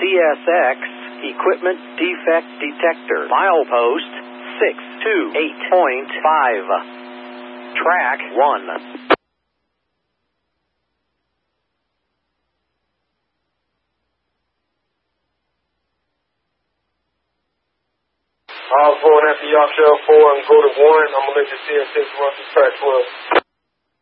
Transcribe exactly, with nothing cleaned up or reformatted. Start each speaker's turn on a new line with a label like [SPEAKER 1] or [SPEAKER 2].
[SPEAKER 1] S X Equipment Defect Detector. Milepost six two eight point five. Track one.
[SPEAKER 2] I was going after y'all shell four and go to one. I'm going to let you see if this runs to track twelve.